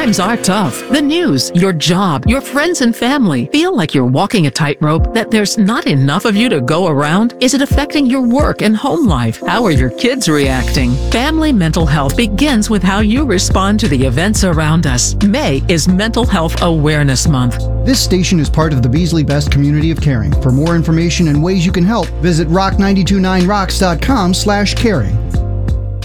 Times are tough. The news, your job, your friends and family feel like you're walking a tightrope, that there's not enough of you to go around. Is it affecting your work and home life? How are your kids reacting? Family mental health begins with how you respond to the events around us. May is Mental Health Awareness Month. This station is part of the Beasley Best community of caring. For more information and ways you can help, visit rock929rocks.com/caring.